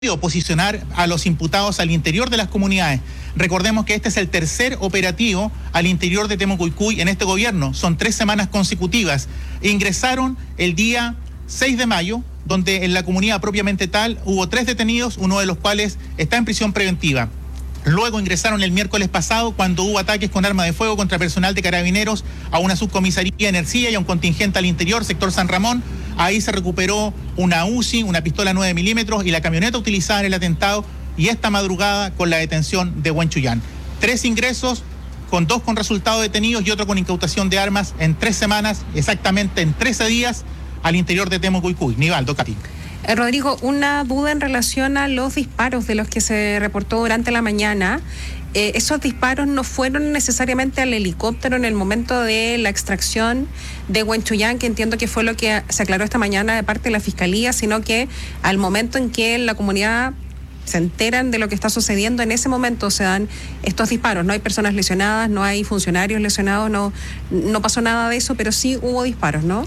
posicionar a los imputados al interior de las comunidades. Recordemos que este es el tercer operativo al interior de Temucuicui en este gobierno. Son 3 semanas consecutivas. Ingresaron el día 6 de mayo, donde en la comunidad propiamente tal hubo 3 detenidos, uno de los cuales está en prisión preventiva. Luego ingresaron el miércoles pasado cuando hubo ataques con arma de fuego contra personal de carabineros a una subcomisaría en Ercilla y a un contingente al interior, sector San Ramón. Ahí se recuperó una UCI, una pistola 9 milímetros y la camioneta utilizada en el atentado, y esta madrugada con la detención de Huenchuyán. 3 ingresos, con 2 con resultado detenidos y otro con incautación de armas en 3 semanas, exactamente en 13 días, al interior de Temucuicui. Nivaldo, Katy. Rodrigo, una duda en relación a los disparos de los que se reportó durante la mañana. Esos disparos no fueron necesariamente al helicóptero en el momento de la extracción de Huenchuyán, que entiendo que fue lo que se aclaró esta mañana de parte de la Fiscalía, sino que al momento en que la comunidad se enteran de lo que está sucediendo, en ese momento se dan estos disparos. No hay personas lesionadas, no hay funcionarios lesionados, no pasó nada de eso, pero sí hubo disparos, ¿no?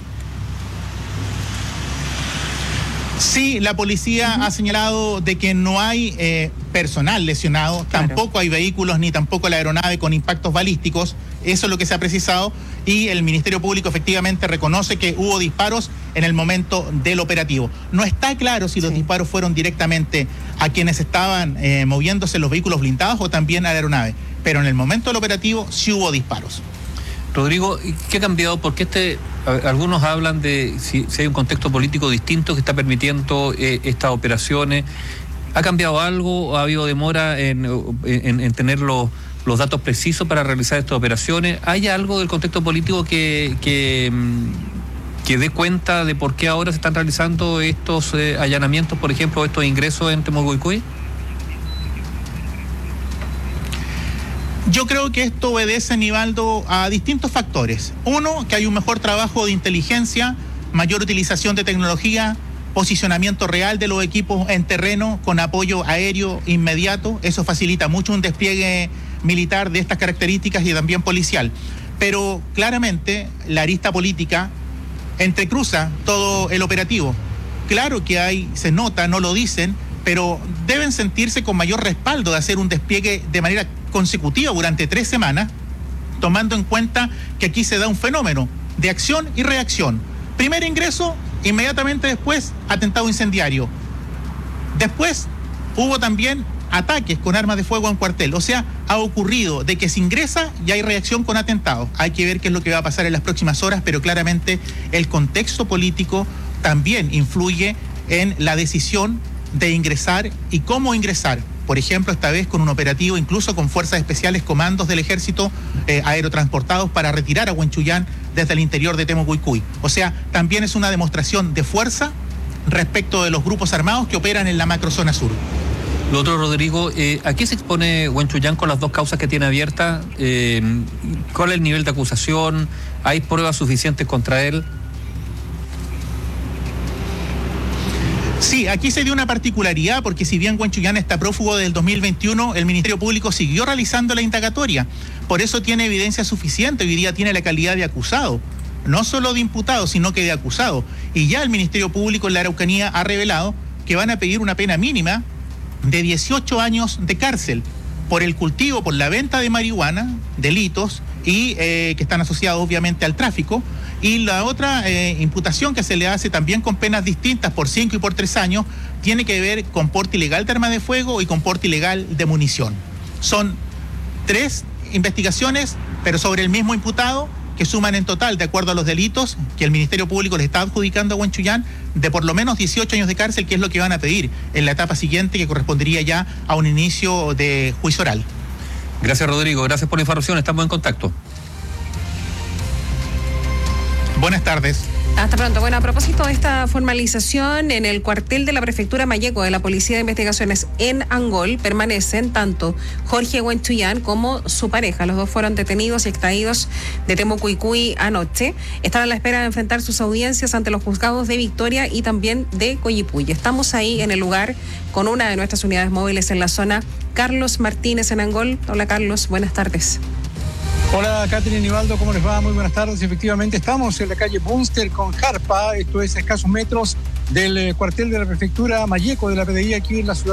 Sí, la policía ha señalado de que no hay personal lesionado, claro. Tampoco hay vehículos ni tampoco la aeronave con impactos balísticos, eso es lo que se ha precisado, y el Ministerio Público efectivamente reconoce que hubo disparos en el momento del operativo. No está claro si los disparos fueron directamente a quienes estaban moviéndose en los vehículos blindados o también a la aeronave, pero en el momento del operativo sí hubo disparos. Rodrigo, ¿qué ha cambiado? Porque algunos hablan de si hay un contexto político distinto que está permitiendo estas operaciones. ¿Ha cambiado algo? ¿Ha habido demora en tener los datos precisos para realizar estas operaciones? ¿Hay algo del contexto político que dé cuenta de por qué ahora se están realizando estos allanamientos, por ejemplo, estos ingresos en Temucuicui? Yo creo que esto obedece, Nivaldo, a distintos factores. Uno, que hay un mejor trabajo de inteligencia, mayor utilización de tecnología, posicionamiento real de los equipos en terreno con apoyo aéreo inmediato. Eso facilita mucho un despliegue militar de estas características y también policial. Pero claramente la arista política entrecruza todo el operativo. Claro que se nota, no lo dicen, pero deben sentirse con mayor respaldo de hacer un despliegue de manera consecutiva durante 3 semanas, tomando en cuenta que aquí se da un fenómeno de acción y reacción. Primer ingreso, inmediatamente después, atentado incendiario. Después hubo también ataques con armas de fuego en cuartel. O sea, ha ocurrido de que se ingresa y hay reacción con atentados. Hay que ver qué es lo que va a pasar en las próximas horas, pero claramente el contexto político también influye en la decisión de ingresar y cómo ingresar. Por ejemplo, esta vez con un operativo incluso con fuerzas especiales, comandos del ejército aerotransportados para retirar a Huenchuyán desde el interior de Temucuicui. O sea, también es una demostración de fuerza respecto de los grupos armados que operan en la macrozona sur. Lo otro, Rodrigo, ¿a qué se expone Huenchuyán con las 2 causas que tiene abiertas? ¿Cuál es el nivel de acusación? ¿Hay pruebas suficientes contra él? Sí, aquí se dio una particularidad porque si bien Huenchuyán está prófugo del 2021, el Ministerio Público siguió realizando la indagatoria. Por eso tiene evidencia suficiente, hoy día tiene la calidad de acusado, no solo de imputado, sino que de acusado. Y ya el Ministerio Público en la Araucanía ha revelado que van a pedir una pena mínima de 18 años de cárcel por el cultivo, por la venta de marihuana, delitos, y que están asociados obviamente al tráfico. Y la otra imputación que se le hace también con penas distintas por 5 y por 3 años tiene que ver con porte ilegal de arma de fuego y con porte ilegal de munición. Son 3 investigaciones, pero sobre el mismo imputado, que suman en total, de acuerdo a los delitos que el Ministerio Público le está adjudicando a Huenchuyán, de por lo menos 18 años de cárcel, que es lo que van a pedir en la etapa siguiente, que correspondería ya a un inicio de juicio oral. Gracias, Rodrigo. Gracias por la información. Estamos en contacto. Buenas tardes. Hasta pronto. Bueno, a propósito de esta formalización, en el cuartel de la Prefectura Malleco de la Policía de Investigaciones en Angol permanecen tanto Jorge Huenchuyán como su pareja. Los 2 fueron detenidos y extraídos de Temucuicui anoche. Están a la espera de enfrentar sus audiencias ante los juzgados de Victoria y también de Coyipulli. Estamos ahí en el lugar con una de nuestras unidades móviles en la zona. Carlos Martínez en Angol. Hola, Carlos. Buenas tardes. Hola, Catherine y Nivaldo, ¿cómo les va? Muy buenas tardes. Efectivamente, estamos en la calle Bunster con Jarpa, esto es a escasos metros del cuartel de la prefectura Malleco de la PDI aquí en la ciudad